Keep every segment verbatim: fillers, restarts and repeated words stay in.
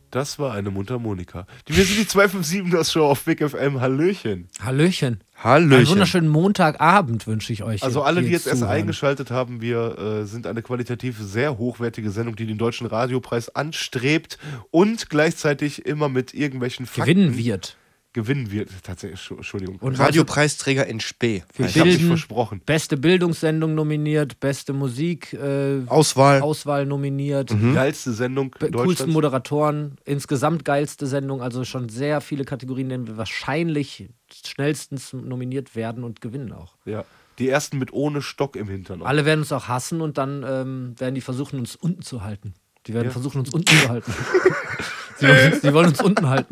Das war eine Mundharmonika. Wir sind die zwei fünf sieben, das Show auf Big F M. Hallöchen. Hallöchen. Hallöchen. Einen wunderschönen Montagabend wünsche ich euch. Also alle, die jetzt erst zuhören. eingeschaltet haben, wir äh, sind eine qualitativ sehr hochwertige Sendung, die den Deutschen Radiopreis anstrebt und gleichzeitig immer mit irgendwelchen Fakten gewinnen wird. Gewinnen wird, tatsächlich, Entschuldigung. Und Radiopreisträger in Spee. Wir Ich habe mich bilden, versprochen. Beste Bildungssendung nominiert, beste Musik äh, Auswahl. Auswahl nominiert, Die geilste Sendung be- Deutschlands. coolsten Moderatoren, insgesamt geilste Sendung, also schon sehr viele Kategorien, denen wir wahrscheinlich schnellstens nominiert werden und gewinnen auch. Ja. Die ersten mit ohne Stock im Hintern. Alle werden uns auch hassen und dann ähm, werden die versuchen, uns unten zu halten. Die werden Ja. versuchen, uns unten zu halten. sie, wollen uns, sie wollen uns unten halten.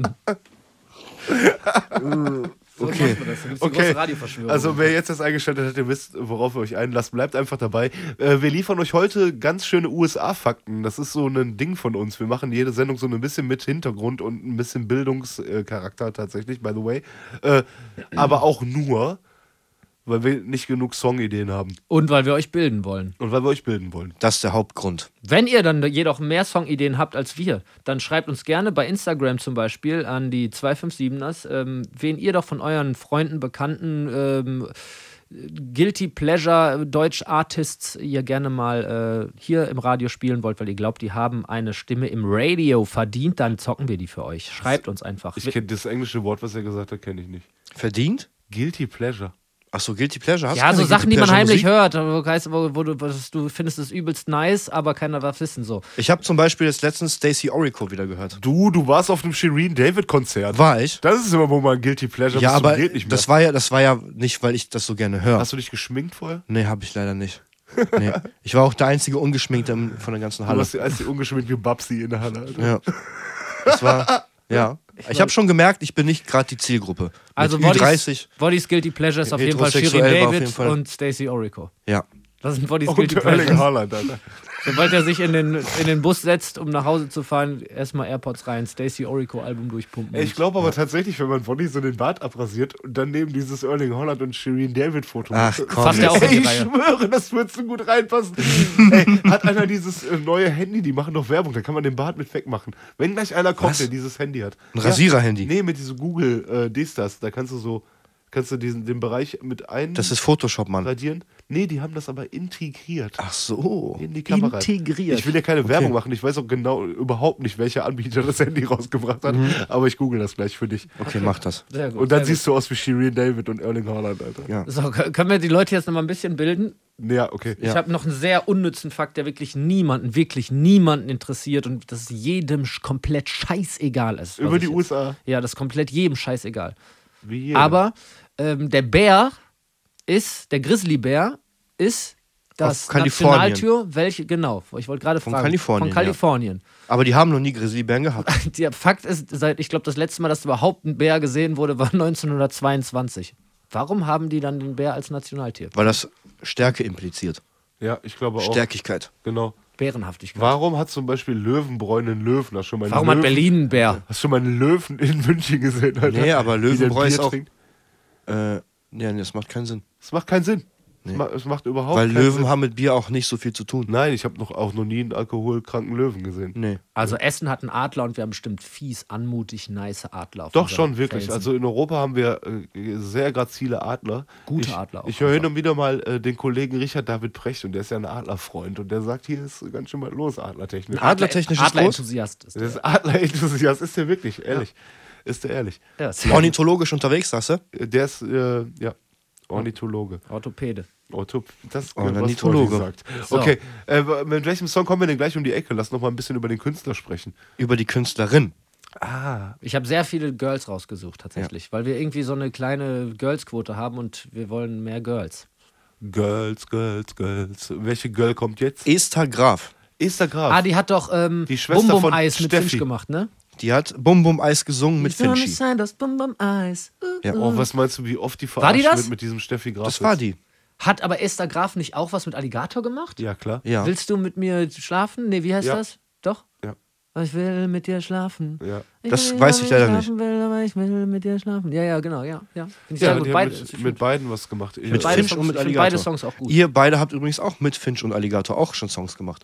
So Okay. macht man das. Das ist die Okay, große Radioverschwörung. also wer jetzt das eingeschaltet hat, ihr wisst, worauf ihr euch einlasst, bleibt einfach dabei. Äh, wir liefern euch heute ganz schöne U S A-Fakten. Das ist so ein Ding von uns. Wir machen jede Sendung so ein bisschen mit Hintergrund und ein bisschen Bildungscharakter tatsächlich, by the way. Äh, aber auch nur, weil wir nicht genug Songideen haben Und weil wir euch bilden wollen. und weil wir euch bilden wollen. Das ist der Hauptgrund. Wenn ihr dann jedoch mehr Songideen habt als wir, dann schreibt uns gerne bei Instagram zum Beispiel an die zwei fünf siebers, ähm, wen ihr doch von euren Freunden, Bekannten, ähm, Guilty Pleasure Deutsch Artists ihr gerne mal äh, hier im Radio spielen wollt, weil ihr glaubt, die haben eine Stimme im Radio verdient, dann zocken wir die für euch. Schreibt uns einfach. Ich kenne das englische Wort, was er gesagt hat, kenne ich nicht. Verdient? Guilty Pleasure. Achso, Guilty Pleasure. Hast Ja, du so keine Sachen, Guilty die man Pleasure heimlich Musik? hört, wo, heißt, wo, wo du, was, du findest es übelst nice, aber keiner darf wissen so. Ich habe zum Beispiel jetzt letztens Stacey Orico wieder gehört. Du, du warst auf einem Shireen David Konzert. War ich? Das ist immer, wo man Guilty Pleasure Ja, bis zum aber geht nicht mehr. das war ja, das war ja nicht, weil ich das so gerne höre. Hast du dich geschminkt vorher? Nee, habe ich leider nicht. Nee. Ich war auch der einzige Ungeschminkte im- von der ganzen Du Halle. warst die als die ungeschminkte Babsi in der Halle. Alter. Ja. Das war, ja. Ich habe schon gemerkt, ich bin nicht gerade die Zielgruppe. Also Mit Ü dreißig. Body's Guilty Pleasure ist auf jeden Fall Shirin Heterosexuell war auf jeden David Fall. und Stacey Orico. Ja. Das sind Body's Und Guilty Erling Pleasures. Haaland, Alter. Sobald er sich in den, in den Bus setzt, um nach Hause zu fahren, erstmal AirPods rein, Stacey Orico Album durchpumpen. Ey, ich glaube aber tatsächlich, wenn man Bonnie so den Bart abrasiert und dann neben dieses Erling Haaland und Shireen David Foto Ach, macht, komm. Fasst er auch in Ey, die ich Reihe. schwöre, das wird so gut reinpassen. Ey, hat einer dieses äh, neue Handy, die machen doch Werbung, da kann man den Bart mit wegmachen. Wenn gleich einer kommt, Was? der dieses Handy hat. Ein Rasierer-Handy. Nee, mit diesem Google äh, Distas, da kannst du so, kannst du diesen, den Bereich mit ein Das ist Photoshop, Mann. radieren. Nee, die haben das aber integriert. Ach so. In die Kamera. Integriert. Ich will ja keine Werbung machen. Ich weiß auch genau überhaupt nicht, welcher Anbieter das Handy rausgebracht hat. Aber ich google das gleich für dich. Okay, mach das. Sehr gut. Und dann sehr siehst du aus wie Shireen David und Erling Haaland, Alter. Ja. gut. So, kö- können wir die Leute jetzt noch mal ein bisschen bilden? Ja, okay. Ich habe noch einen sehr unnützen Fakt, der wirklich niemanden, wirklich niemanden interessiert und das jedem sch- komplett scheißegal ist. was Über ich die jetzt- U S A. Ja, das ist komplett jedem scheißegal. Wie jeder. Aber ähm, der Bär ist, der Grizzlybär ist das Auf Kalifornien. Nationaltier, welche, genau, ich wollte gerade Von fragen. Kalifornien, Von Kalifornien. Aber die haben noch nie Grizzlybären gehabt. Der Fakt ist, seit, ich glaube, das letzte Mal, dass überhaupt ein Bär gesehen wurde, war neunzehnhundertzweiundzwanzig. Warum haben die dann den Bär als Nationaltier? Weil das Stärke impliziert. Ja, ich glaube auch. Stärkigkeit. Genau. Bärenhaftigkeit. Warum hat zum Beispiel Löwenbräu einen Löwen? Hast du schon mal einen Warum Löwen, hat Berlin einen Bär? Hast du schon mal einen Löwen in München gesehen, Alter? Nee, aber Wie der Löwenbräu ist Bier auch. trinkt? Äh, ja, nee, das macht keinen Sinn. Es macht keinen Sinn. Nee. Es, ma es macht überhaupt Weil keinen Löwen Sinn. haben mit Bier auch nicht so viel zu tun. Nein, ich habe noch, auch noch nie einen alkoholkranken Löwen gesehen. Nee. Also Essen hat einen Adler und wir haben bestimmt fies, anmutig, nice Adler. auf Doch unserem schon, wirklich. Felsen. Also in Europa haben wir äh, sehr grazile Adler. Gute ich, Adler auch Ich höre hin einfach. und wieder mal äh, den Kollegen Richard David Precht und der ist ja ein Adlerfreund und der sagt, hier ist ganz schön mal los, Adlertechnisch. Adlertechnisch ist groß. Adler-Enthusiast ist Der der. ist Adlerenthusiast, ist der wirklich, ehrlich. Ist der ehrlich. Ja, ist Ornithologisch unterwegs, sagst du? Äh, Der ist, äh, ja, Ornithologe. Orthopäde. Ortho das Oh, was Ornithologe. Freud gesagt. So. Okay, äh, mit welchem Song kommen wir denn gleich um die Ecke? Lass noch mal ein bisschen über den Künstler sprechen. Über die Künstlerin. Ah, Ich habe sehr viele Girls rausgesucht, tatsächlich, weil wir irgendwie so eine kleine Girls-Quote haben und wir wollen mehr Girls. Girls, Girls, Girls. Welche Girl kommt jetzt? Esther Graf. Esther Graf. Ah, die hat doch ähm, Die Schwester Bum Bum von Eis mit Steffi. Finch gemacht, ne? Die hat Bum Bum Eis gesungen mit Die Sonne Finchi. scheint aus Bum Bum Eis. Uh, Ja. Oh, was meinst du, wie oft die War verarscht die das? wird mit diesem Steffi Graf? Das war die. Hat aber Esther Graf nicht auch was mit Alligator gemacht? Ja, klar. Ja. Willst du mit mir schlafen? Nee, wie heißt Ja. das? Doch? Ja. Ich will mit dir schlafen. Ja. Ich Das will, weiß weil ich leider schlafen Will, aber ich will mit dir schlafen. Ja, ja, genau, ja. ja. Finde ich Ja, sehr gut. die Beide, haben ich mit, find mit beiden was gemacht. Mit beide Finch Songs, und mit ich find Alligator. beide Songs auch gut. Ihr beide habt übrigens auch mit Finch und Alligator auch schon Songs gemacht.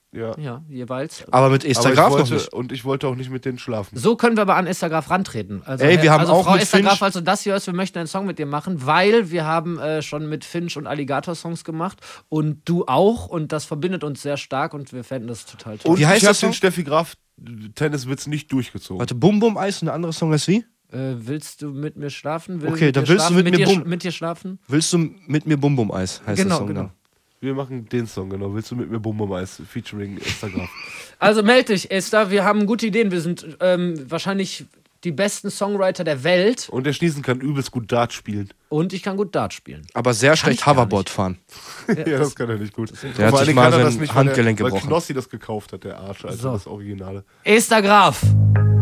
Ja. Ja, jeweils. Aber mit Esther Aber ich Graf noch wollte, nicht. und ich wollte auch nicht mit denen schlafen. So können wir aber an Esther Graf rantreten. Also, Ey, wir haben also auch Frau mit Esther Finch- Graf, falls du das hier hörst, wir möchten einen Song mit dir machen, weil wir haben äh, schon mit Finch und Alligator Songs gemacht und du auch und das verbindet uns sehr stark und wir fänden das total toll. Und Wie heißt ich der habe Song? den Steffi Graf Tenniswitz nicht durchgezogen. Warte, Bum Bum Eis und der andere Song ist wie? Äh, willst du mit mir schlafen? Will Okay, mit dann dir willst du schlafen? mit mir dir, bum- sch- mit dir schlafen? Willst du mit mir Bum Bum Eis? Heißt Genau, der Song genau. dann. Wir machen den Song, genau. Willst du mit mir Bum Bum Eis featuring Esther Graf? Also meld dich, Esther, wir haben gute Ideen. Wir sind ähm, wahrscheinlich die besten Songwriter der Welt Und der Schniesen kann übelst gut Dart spielen. und ich kann gut Dart spielen. Aber sehr schlecht ich gar Hoverboard nicht. fahren. Ja, das kann er nicht gut. Der hat Vor sich allem mal kann er sein das nicht, weil, Handgelenk der, weil gebrochen. Knossi das gekauft hat, der Arsch, also So. das Originale. Esther Graf.